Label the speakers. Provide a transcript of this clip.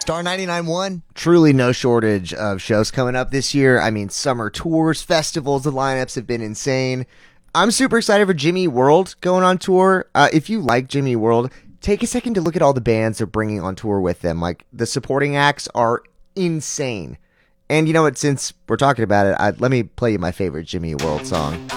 Speaker 1: Star 99.1.
Speaker 2: Truly no shortage of shows coming up this year. I mean, summer tours, festivals, the lineups have been insane. I'm super excited for Jimmy World going on tour. If you like Jimmy World, take a second to look at all the bands they're bringing on tour with them. Like, the supporting acts are insane. And you know what, since we're talking about it, let me play you my favorite Jimmy World song.